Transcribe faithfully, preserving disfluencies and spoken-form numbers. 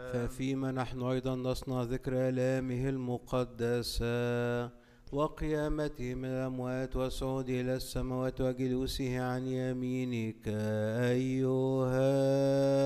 ففيما نحن أيضا نصنع ذكر آلامه المقدسة وقيامته من الأموات وصعوده إلى السماوات وجلوسه عن يمينك أيها